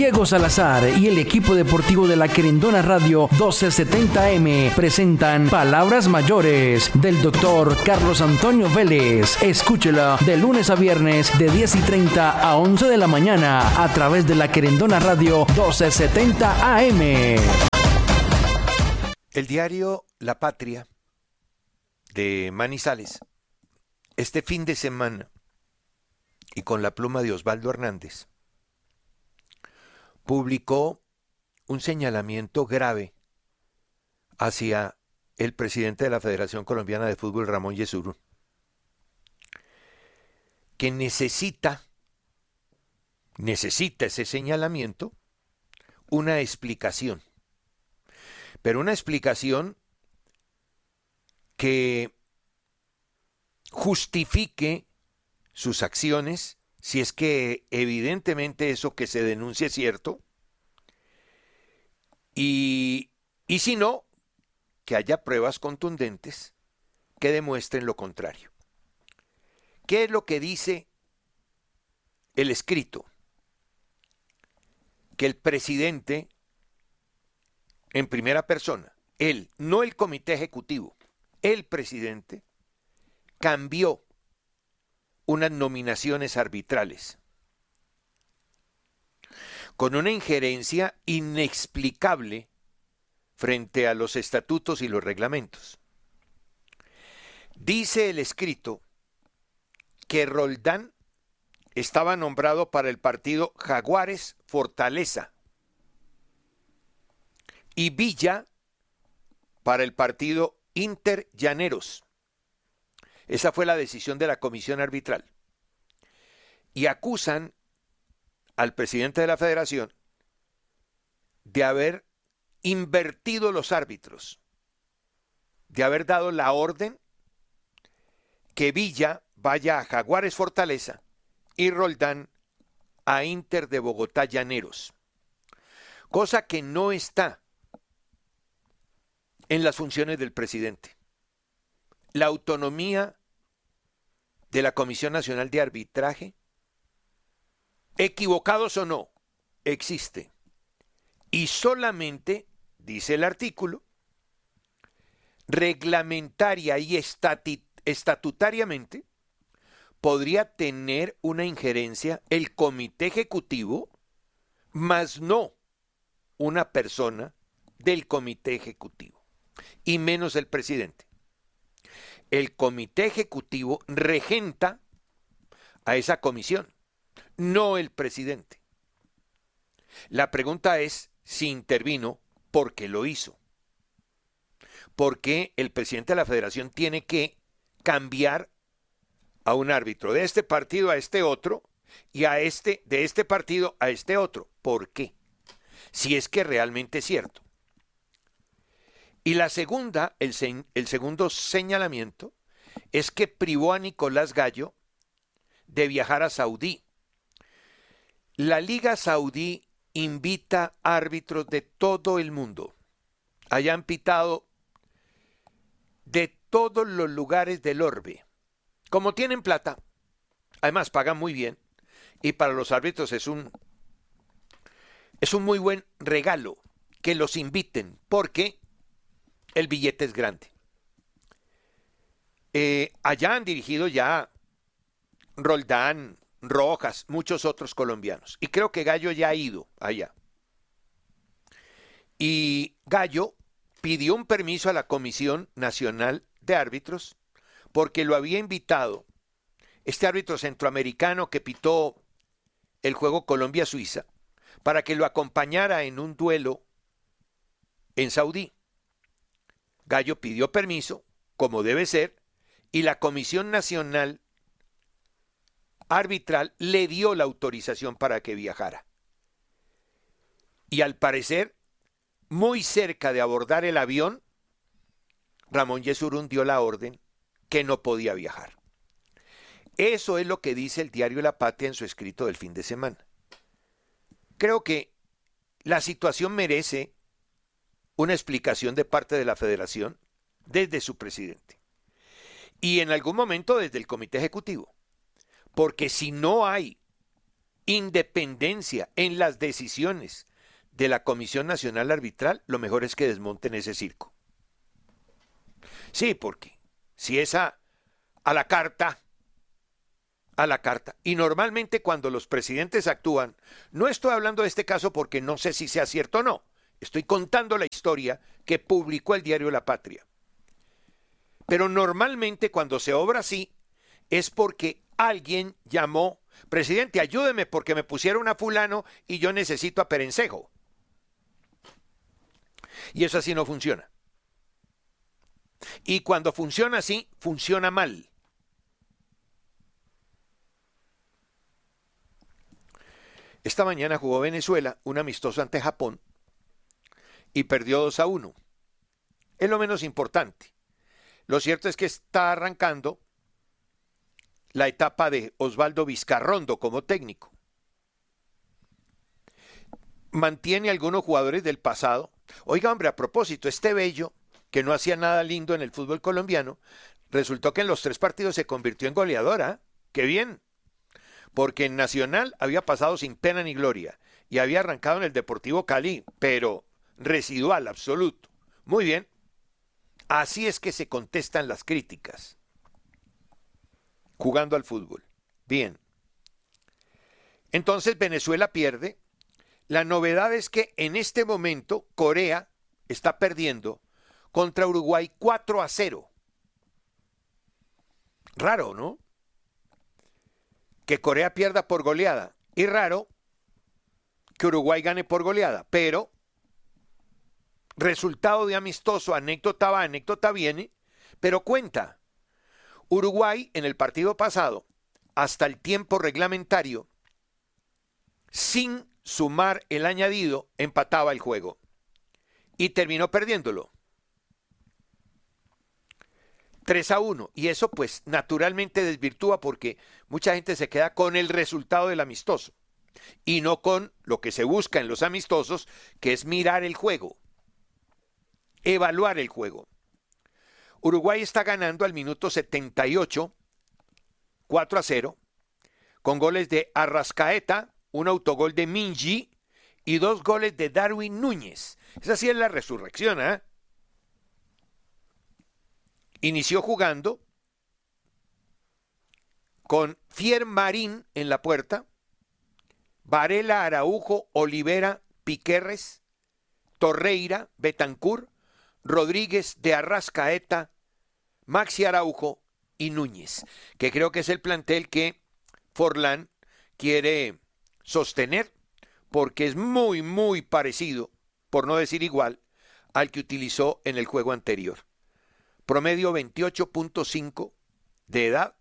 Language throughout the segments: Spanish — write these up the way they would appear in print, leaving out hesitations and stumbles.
Diego Salazar y el equipo deportivo de la Querendona Radio 1270M presentan Palabras Mayores del doctor Carlos Antonio Vélez. Escúchela de lunes a viernes de 10:30 a 11 de la mañana a través de la Querendona Radio 1270 AM. El diario La Patria de Manizales, este fin de semana, y con la pluma de Osvaldo Hernández, publicó un señalamiento grave hacia el presidente de la Federación Colombiana de Fútbol, Ramón Yesurún, que necesita ese señalamiento, una explicación, pero una explicación que justifique sus acciones, si es que evidentemente eso que se denuncia es cierto, y si no, que haya pruebas contundentes que demuestren lo contrario. ¿Qué es lo que dice el escrito? Que el presidente, en primera persona, él, no el comité ejecutivo, el presidente, cambió unas nominaciones arbitrales con una injerencia inexplicable frente a los estatutos y los reglamentos. Dice el escrito que Roldán estaba nombrado para el partido Jaguares Fortaleza y Villa para el partido Inter Llaneros. Esa fue la decisión de la comisión arbitral. Y acusan al presidente de la federación de haber invertido los árbitros, de haber dado la orden que Villa vaya a Jaguares Fortaleza y Roldán a Inter de Bogotá Llaneros, cosa que no está en las funciones del presidente. La autonomía de la Comisión Nacional de Arbitraje, equivocados o no, existe. Y solamente, dice el artículo, reglamentaria y estatutariamente podría tener una injerencia el comité ejecutivo, más no una persona del comité ejecutivo, y menos el presidente. El comité ejecutivo regenta a esa comisión, no el presidente. La pregunta es si intervino, ¿por qué lo hizo? Porque el presidente de la federación tiene que cambiar a un árbitro de este partido a este otro y de este partido a este otro. ¿Por qué? Si es que realmente es cierto. Y la segunda, el segundo señalamiento, es que privó a Nicolás Gallo de viajar a Saudí. La Liga Saudí invita árbitros de todo el mundo. Hayan pitado de todos los lugares del orbe. Como tienen plata, además pagan muy bien, y para los árbitros es un muy buen regalo que los inviten, porque el billete es grande. Allá han dirigido ya Roldán, Rojas, muchos otros colombianos. Y creo que Gallo ya ha ido allá. Y Gallo pidió un permiso a la Comisión Nacional de Árbitros porque lo había invitado este árbitro centroamericano que pitó el juego Colombia-Suiza para que lo acompañara en un duelo en Saudí. Gallo pidió permiso, como debe ser, y la Comisión Nacional Arbitral le dio la autorización para que viajara. Y al parecer, muy cerca de abordar el avión, Ramón Yesurún dio la orden que no podía viajar. Eso es lo que dice el diario La Patria en su escrito del fin de semana. Creo que la situación merece una explicación de parte de la federación desde su presidente y en algún momento desde el comité ejecutivo, porque si no hay independencia en las decisiones de la Comisión Nacional Arbitral, lo mejor es que desmonten ese circo. Sí, porque si es a la carta, y normalmente cuando los presidentes actúan, no estoy hablando de este caso porque no sé si sea cierto o no, estoy contando la historia que publicó el diario La Patria. Pero normalmente cuando se obra así, es porque alguien llamó, presidente, ayúdeme porque me pusieron a fulano y yo necesito a Perencejo. Y eso así no funciona. Y cuando funciona así, funciona mal. Esta mañana jugó Venezuela un amistoso ante Japón y perdió 2-1. Es lo menos importante. Lo cierto es que está arrancando la etapa de Osvaldo Vizcarrondo como técnico. Mantiene algunos jugadores del pasado. Oiga, hombre, a propósito, este Bello, que no hacía nada lindo en el fútbol colombiano, resultó que en los 3 partidos se convirtió en goleadora. ¡Qué bien! Porque en Nacional había pasado sin pena ni gloria y había arrancado en el Deportivo Cali, pero residual, absoluto. Muy bien. Así es que se contestan las críticas. Jugando al fútbol. Bien. Entonces Venezuela pierde. La novedad es que en este momento Corea está perdiendo contra Uruguay 4-0. Raro, ¿no? Que Corea pierda por goleada. Y raro que Uruguay gane por goleada. Pero resultado de amistoso, anécdota va, anécdota viene, pero cuenta. Uruguay en el partido pasado, hasta el tiempo reglamentario, sin sumar el añadido, empataba el juego. Y terminó perdiéndolo. 3-1. Y eso pues naturalmente desvirtúa porque mucha gente se queda con el resultado del amistoso. Y no con lo que se busca en los amistosos, que es mirar el juego. Evaluar el juego. Uruguay está ganando al minuto 78, 4-0, con goles de Arrascaeta, un autogol de Minji y 2 goles de Darwin Núñez. Esa sí es la resurrección, ¿eh? Inició jugando con Fier Marín en la puerta, Varela, Araujo, Olivera, Piquerres, Torreira, Betancur, Rodríguez, de Arrascaeta, Maxi Araujo y Núñez, que creo que es el plantel que Forlán quiere sostener porque es muy, muy parecido, por no decir igual, al que utilizó en el juego anterior. Promedio 28.5 de edad,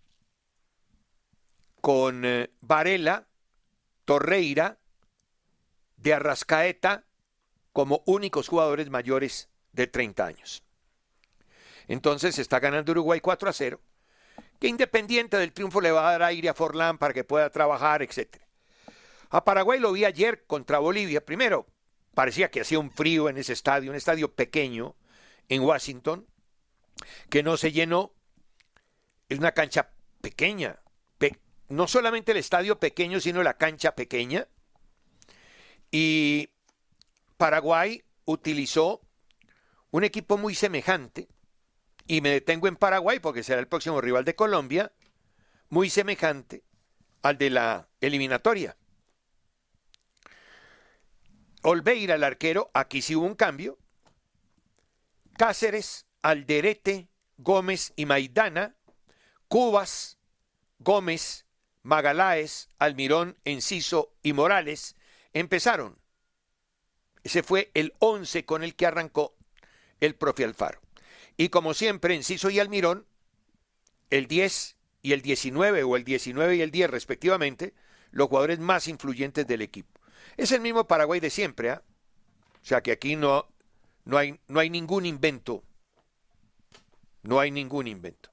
con Varela, Torreira, de Arrascaeta como únicos jugadores mayores de 30 años. Entonces está ganando Uruguay 4-0, que independiente del triunfo le va a dar aire a Forlán para que pueda trabajar, etc. A Paraguay lo vi ayer contra Bolivia. Primero, parecía que hacía un frío en ese estadio, un estadio pequeño en Washington, que no se llenó. Es una cancha pequeña. No solamente el estadio pequeño, sino la cancha pequeña. Y Paraguay utilizó un equipo muy semejante, y me detengo en Paraguay porque será el próximo rival de Colombia, muy semejante al de la eliminatoria. Olveira, el arquero, aquí sí hubo un cambio. Cáceres, Alderete, Gómez y Maidana, Cubas, Gómez, Magaláes, Almirón, Enciso y Morales empezaron. Ese fue el 11 con el que arrancó el profe Alfaro. Y como siempre, Enciso y Almirón, el 10 y el 19, o el 19 y el 10 respectivamente, los jugadores más influyentes del equipo. Es el mismo Paraguay de siempre, ¿eh? O sea que aquí no hay ningún invento. No hay ningún invento.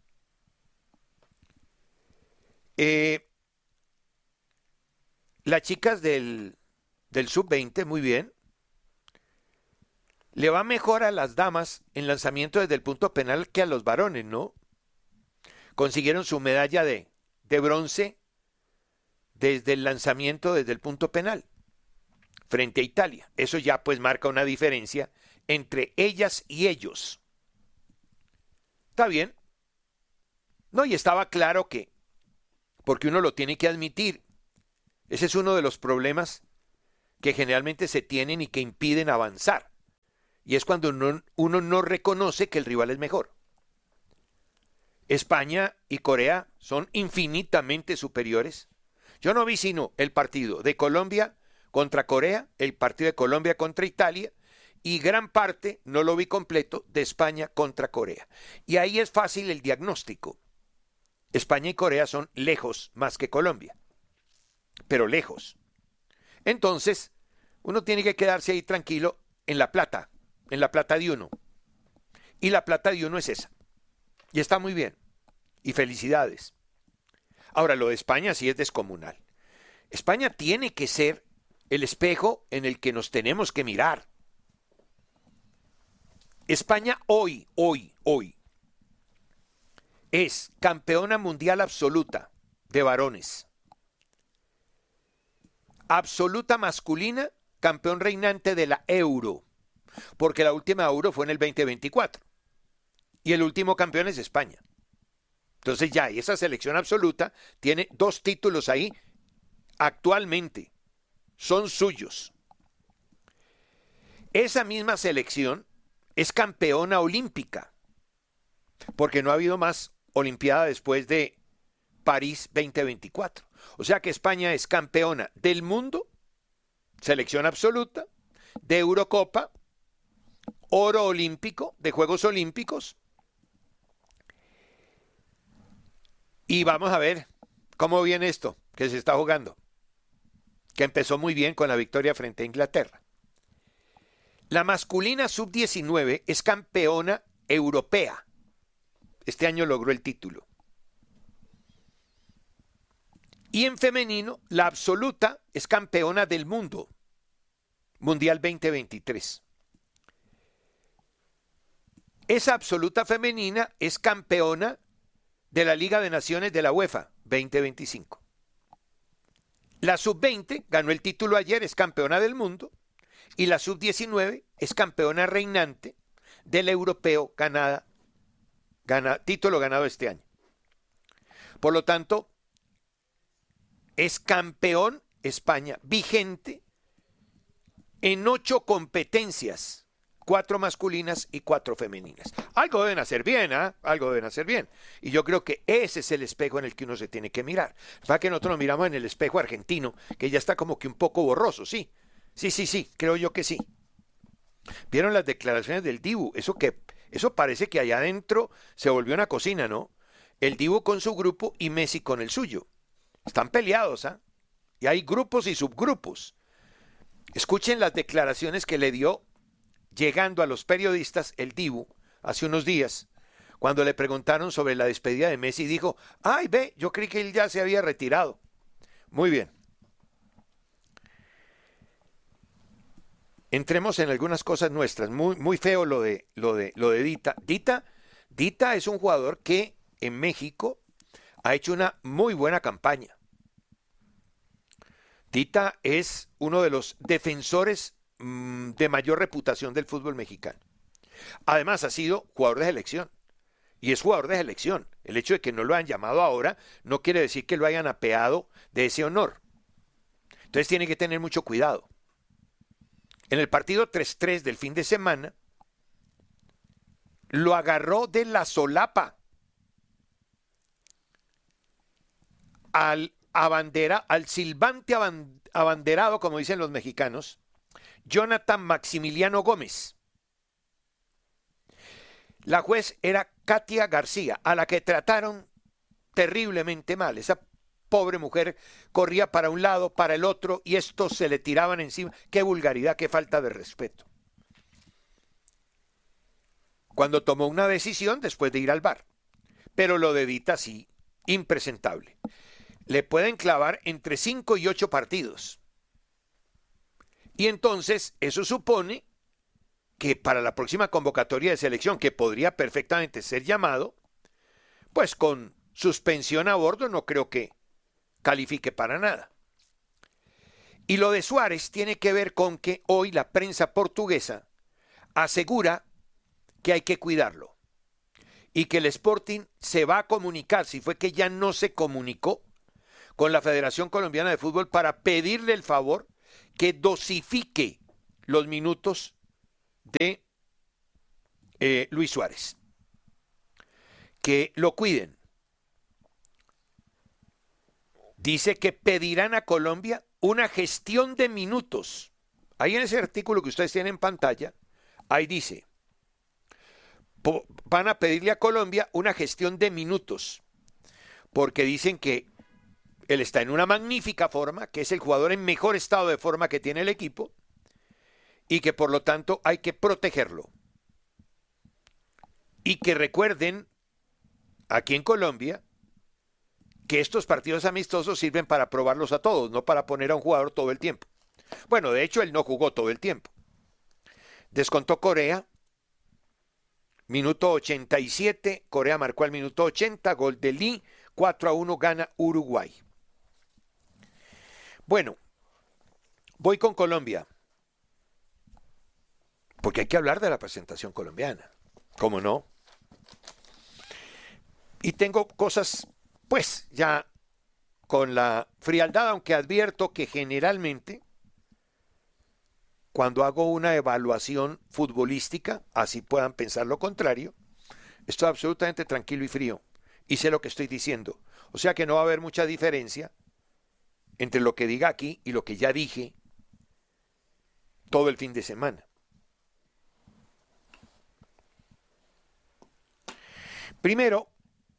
Las chicas del sub-20, muy bien. Le va mejor a las damas en lanzamiento desde el punto penal que a los varones, ¿no? Consiguieron su medalla de bronce desde el lanzamiento, desde el punto penal, frente a Italia. Eso ya pues marca una diferencia entre ellas y ellos. ¿Está bien? No, y estaba claro que, porque uno lo tiene que admitir, ese es uno de los problemas que generalmente se tienen y que impiden avanzar. Y es cuando uno no reconoce que el rival es mejor. España y Corea son infinitamente superiores. Yo no vi sino el partido de Colombia contra Corea, el partido de Colombia contra Italia, y gran parte, no lo vi completo, de España contra Corea. Y ahí es fácil el diagnóstico. España y Corea son lejos más que Colombia, pero lejos. Entonces, uno tiene que quedarse ahí tranquilo en la plata de uno. Y la plata de uno es esa. Y está muy bien. Y felicidades. Ahora, lo de España sí es descomunal. España tiene que ser el espejo en el que nos tenemos que mirar. España hoy, es campeona mundial absoluta de varones. Absoluta masculina, campeón reinante de la Euro. Porque la última Euro fue en el 2024. Y el último campeón es España. Entonces ya, esa selección absoluta tiene 2 títulos ahí actualmente. Son suyos. Esa misma selección es campeona olímpica. Porque no ha habido más Olimpiada después de París 2024. O sea que España es campeona del mundo, selección absoluta, de Eurocopa, oro olímpico, de Juegos Olímpicos. Y vamos a ver cómo viene esto que se está jugando, que empezó muy bien con la victoria frente a Inglaterra. La masculina sub-19 es campeona europea. Este año logró el título. Y en femenino, la absoluta es campeona del mundo, Mundial 2023. Esa absoluta femenina es campeona de la Liga de Naciones de la UEFA 2025. La sub-20 ganó el título ayer, es campeona del mundo, y la sub-19 es campeona reinante del europeo título ganado este año. Por lo tanto, es campeón España vigente en 8 competencias, 4 masculinas y 4 femeninas. Algo deben hacer bien, ¿ah? Algo deben hacer bien. Y yo creo que ese es el espejo en el que uno se tiene que mirar. Para que nosotros nos miramos en el espejo argentino, que ya está como que un poco borroso, sí. Sí, creo yo que sí. ¿Vieron las declaraciones del Dibu? Eso parece que allá adentro se volvió una cocina, ¿no? El Dibu con su grupo y Messi con el suyo. Están peleados, ¿ah? Y hay grupos y subgrupos. Escuchen las declaraciones que le dio llegando a los periodistas el Dibu hace unos días, cuando le preguntaron sobre la despedida de Messi, dijo, ay, ve, yo creí que él ya se había retirado. Muy bien. Entremos en algunas cosas nuestras. Muy feo lo de Dita. Dita es un jugador que en México ha hecho una muy buena campaña. Dita es uno de los defensores de mayor reputación del fútbol mexicano. Además ha sido jugador de selección. Y es jugador de selección. El hecho de que no lo hayan llamado ahora no quiere decir que lo hayan apeado de ese honor. Entonces tiene que tener mucho cuidado. En el partido 3-3 del fin de semana, lo agarró de la solapa al silbante abanderado, como dicen los mexicanos, Jonathan Maximiliano Gómez. La juez era Katia García, a la que trataron terriblemente mal. Esa pobre mujer corría para un lado, para el otro, y estos se le tiraban encima. Qué vulgaridad, qué falta de respeto. Cuando tomó una decisión después de ir al VAR. Pero lo de Dita sí, impresentable. Le pueden clavar entre 5 y 8 partidos. Y entonces eso supone que para la próxima convocatoria de selección, que podría perfectamente ser llamado, pues con suspensión a bordo no creo que califique para nada. Y lo de Suárez tiene que ver con que hoy la prensa portuguesa asegura que hay que cuidarlo y que el Sporting se va a comunicar, si fue que ya no se comunicó con la Federación Colombiana de Fútbol para pedirle el favor que dosifique los minutos de Luis Suárez, que lo cuiden. Dice que pedirán a Colombia una gestión de minutos. Ahí en ese artículo que ustedes tienen en pantalla, ahí dice, van a pedirle a Colombia una gestión de minutos, porque dicen que él está en una magnífica forma, que es el jugador en mejor estado de forma que tiene el equipo, y que por lo tanto hay que protegerlo. Y que recuerden, aquí en Colombia, que estos partidos amistosos sirven para probarlos a todos, no para poner a un jugador todo el tiempo. Bueno, de hecho, él no jugó todo el tiempo. Descontó Corea, minuto 87, Corea marcó al minuto 80, gol de Lee, 4-1 gana Uruguay. Bueno, voy con Colombia, porque hay que hablar de la presentación colombiana, ¿cómo no? Y tengo cosas, pues, ya con la frialdad, aunque advierto que generalmente, cuando hago una evaluación futbolística, así puedan pensar lo contrario, estoy absolutamente tranquilo y frío, y sé lo que estoy diciendo. O sea que no va a haber mucha diferencia entre lo que diga aquí y lo que ya dije todo el fin de semana. Primero,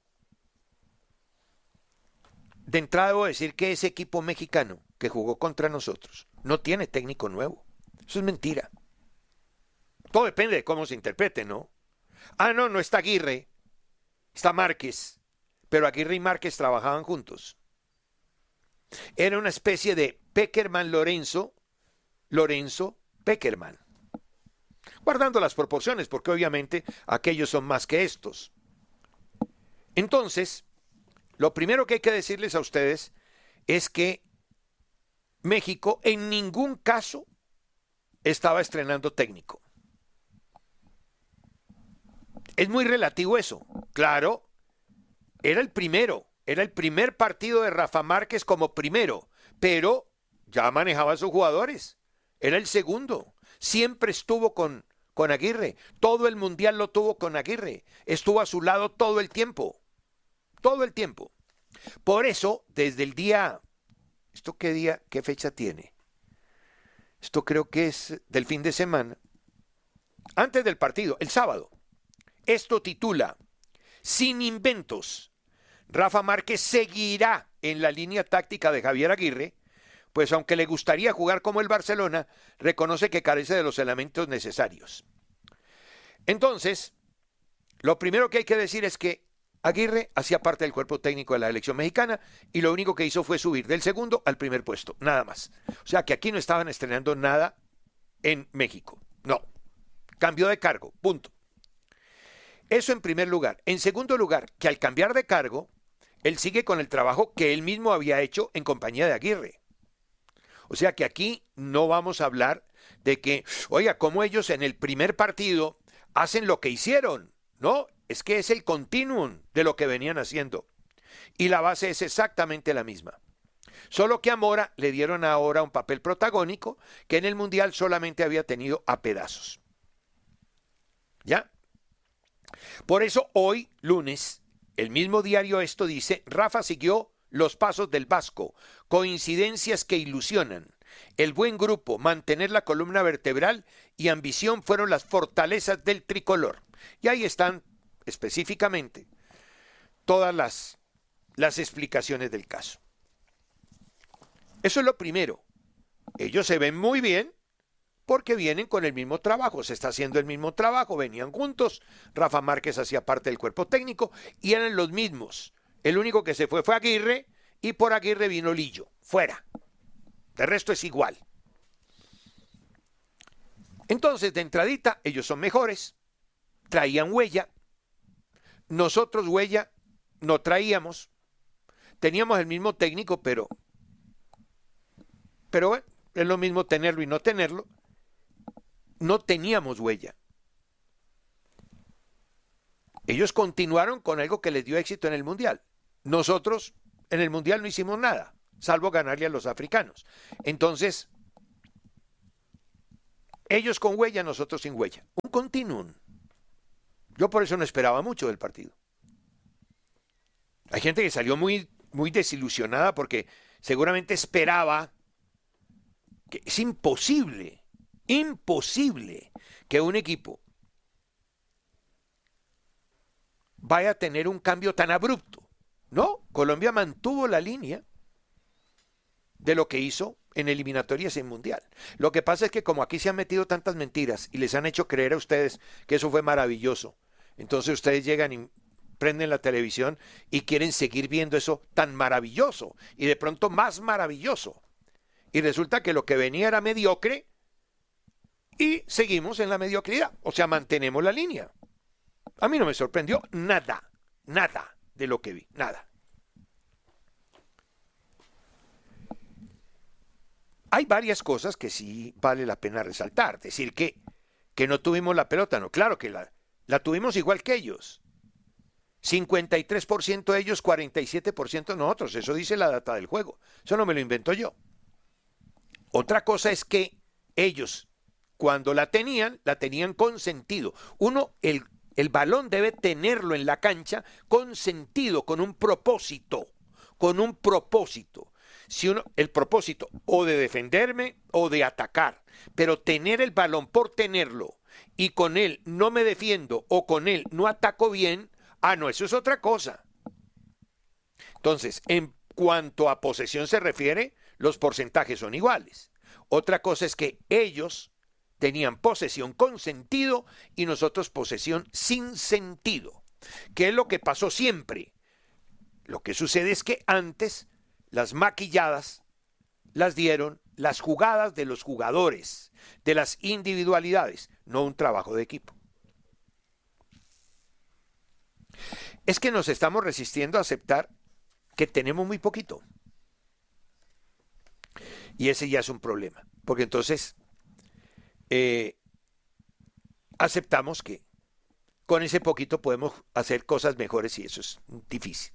de entrada debo decir que ese equipo mexicano que jugó contra nosotros no tiene técnico nuevo. Eso es mentira. Todo depende de cómo se interprete, ¿no? Ah, no, no está Aguirre, está Márquez, pero Aguirre y Márquez trabajaban juntos. Era una especie de Pekerman-Lorenzo, Lorenzo-Pekerman. Guardando las proporciones, porque obviamente aquellos son más que estos. Entonces, lo primero que hay que decirles a ustedes es que México en ningún caso estaba estrenando técnico. Es muy relativo eso. Claro, era el primer partido de Rafa Márquez como primero, pero ya manejaba a sus jugadores. Era el segundo. Siempre estuvo con Aguirre. Todo el mundial lo tuvo con Aguirre. Estuvo a su lado todo el tiempo. Todo el tiempo. Por eso, desde el día... ¿Esto qué día, qué fecha tiene? Esto creo que es del fin de semana. Antes del partido, el sábado. Esto titula, Sin inventos. Rafa Márquez seguirá en la línea táctica de Javier Aguirre, pues aunque le gustaría jugar como el Barcelona, reconoce que carece de los elementos necesarios. Entonces, lo primero que hay que decir es que Aguirre hacía parte del cuerpo técnico de la selección mexicana y lo único que hizo fue subir del segundo al primer puesto, nada más. O sea que aquí no estaban estrenando nada en México. No. Cambió de cargo, punto. Eso en primer lugar. En segundo lugar, que al cambiar de cargo, él sigue con el trabajo que él mismo había hecho en compañía de Aguirre. O sea que aquí no vamos a hablar de que, oiga, como ellos en el primer partido hacen lo que hicieron. No, es que es el continuum de lo que venían haciendo. Y la base es exactamente la misma. Solo que a Mora le dieron ahora un papel protagónico que en el Mundial solamente había tenido a pedazos. ¿Ya? Por eso hoy, lunes, el mismo diario Esto dice, Rafa siguió los pasos del Vasco, coincidencias que ilusionan. El buen grupo, mantener la columna vertebral y ambición fueron las fortalezas del tricolor. Y ahí están específicamente todas las explicaciones del caso. Eso es lo primero. Ellos se ven muy bien porque vienen con el mismo trabajo, se está haciendo el mismo trabajo, venían juntos, Rafa Márquez hacía parte del cuerpo técnico y eran los mismos. El único que se fue Aguirre y por Aguirre vino Lillo, fuera. De resto es igual. Entonces, de entradita, ellos son mejores, traían huella, nosotros huella no traíamos, teníamos el mismo técnico, pero bueno, es lo mismo tenerlo y no tenerlo. No teníamos huella. Ellos continuaron con algo que les dio éxito en el Mundial. Nosotros en el Mundial no hicimos nada, salvo ganarle a los africanos. Entonces, ellos con huella, nosotros sin huella. Un continuum. Yo por eso no esperaba mucho del partido. Hay gente que salió muy desilusionada porque seguramente esperaba que es imposible que un equipo vaya a tener un cambio tan abrupto. No, Colombia mantuvo la línea de lo que hizo en eliminatorias y en mundial. Lo que pasa es que como aquí se han metido tantas mentiras y les han hecho creer a ustedes que eso fue maravilloso, entonces ustedes llegan y prenden la televisión y quieren seguir viendo eso tan maravilloso y de pronto más maravilloso. Y resulta que lo que venía era mediocre y seguimos en la mediocridad. O sea, mantenemos la línea. A mí no me sorprendió nada de lo que vi, nada. Hay varias cosas que sí vale la pena resaltar. Decir que no tuvimos la pelota, no, claro que la tuvimos igual que ellos. 53% ellos, 47% nosotros. Eso dice la data del juego. Eso no me lo invento yo. Otra cosa es que ellos, cuando la tenían con sentido. Uno, el balón debe tenerlo en la cancha con sentido, con un propósito. Si el propósito o de defenderme o de atacar, pero tener el balón por tenerlo y con él no me defiendo o con él no ataco bien, no, eso es otra cosa. Entonces, en cuanto a posesión se refiere, los porcentajes son iguales. Otra cosa es que ellos tenían posesión con sentido y nosotros posesión sin sentido. ¿Qué es lo que pasó siempre? Lo que sucede es que antes las maquilladas las dieron las jugadas de los jugadores, de las individualidades, no un trabajo de equipo. Es que nos estamos resistiendo a aceptar que tenemos muy poquito. Y ese ya es un problema, porque entonces aceptamos que con ese poquito podemos hacer cosas mejores y eso es difícil.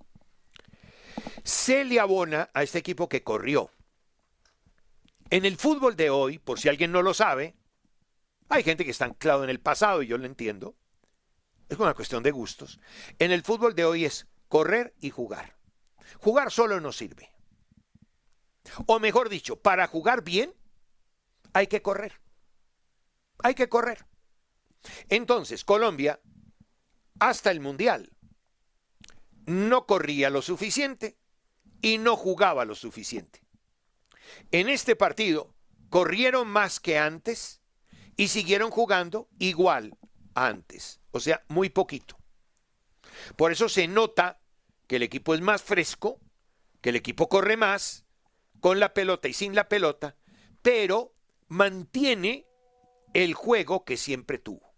Se le abona a este equipo que corrió. En el fútbol de hoy, por si alguien no lo sabe, hay gente que está anclado en el pasado y yo lo entiendo. Es una cuestión de gustos. En el fútbol de hoy es correr y jugar. Jugar solo no sirve. O mejor dicho, para jugar bien hay que correr. Hay que correr. Entonces, Colombia, hasta el Mundial, no corría lo suficiente y no jugaba lo suficiente. En este partido, corrieron más que antes y siguieron jugando igual a antes. O sea, muy poquito. Por eso se nota que el equipo es más fresco, que el equipo corre más, con la pelota y sin la pelota, pero mantiene el juego que siempre tuvo.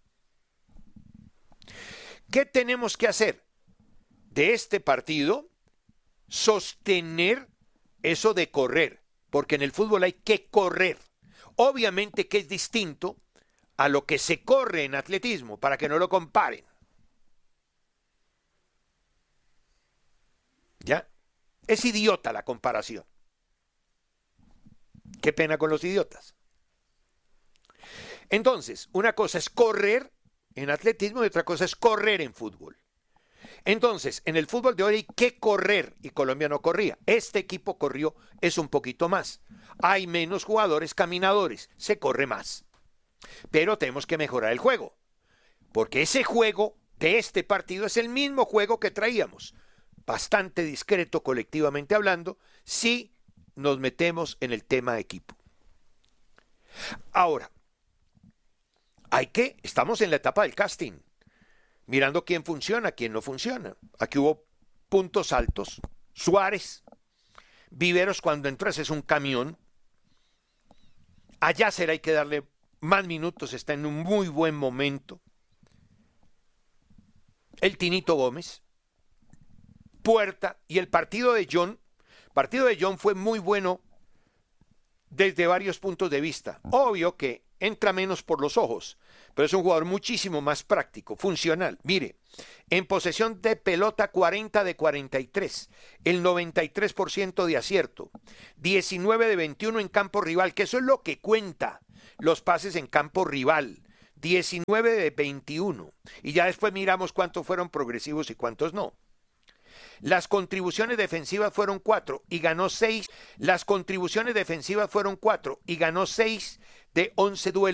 ¿Qué tenemos que hacer de este partido? Sostener eso de correr, porque en el fútbol hay que correr. Obviamente que es distinto a lo que se corre en atletismo, para que no lo comparen. ¿Ya? Es idiota la comparación. Qué pena con los idiotas. Entonces, una cosa es correr en atletismo y otra cosa es correr en fútbol. Entonces, en el fútbol de hoy hay que correr y Colombia no corría. Este equipo corrió, es un poquito más. Hay menos jugadores caminadores, se corre más. Pero tenemos que mejorar el juego, porque ese juego de este partido es el mismo juego que traíamos. Bastante discreto colectivamente hablando, si nos metemos en el tema equipo. Ahora, estamos en la etapa del casting, mirando quién funciona, quién no funciona. Aquí hubo puntos altos. Suárez, Viveros cuando entró ese es un camión. A Yasser hay que darle más minutos, está en un muy buen momento. El Tinito Gómez, Puerta y el partido de John fue muy bueno desde varios puntos de vista. Obvio que entra menos por los ojos, pero es un jugador muchísimo más práctico, funcional. Mire, en posesión de pelota 40 de 43, el 93% de acierto, 19 de 21 en campo rival, que eso es lo que cuenta, los pases en campo rival. 19 de 21. Y ya después miramos cuántos fueron progresivos y cuántos no. Las contribuciones defensivas fueron 4 y ganó 6. Las contribuciones defensivas fueron 4 y ganó 6 de 11 duelos.